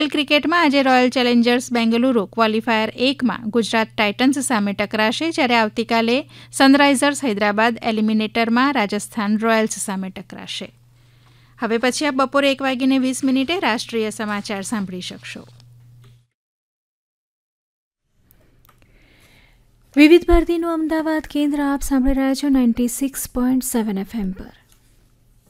ક્રિકેટમાં આજે royal Challengers Bengaluru qualifier 1માં Gujarat Titans સામે ટકરાશે, જ્યારે આવતીકાલે સનરાઇઝર્સ હૈદરાબાદ એલિમિનેટરમાં રાજસ્થાન રોયલ્સ સામે ટકરાશે. હવે પછી આપ બપોરે 1:20 રાષ્ટ્રીય સમાચાર સાંભળી શકશો. વિવિધ ભારતીનું અમદાવાદ કેન્દ્ર આપ સાંભળી રહ્યા છો 96.7 FM પર.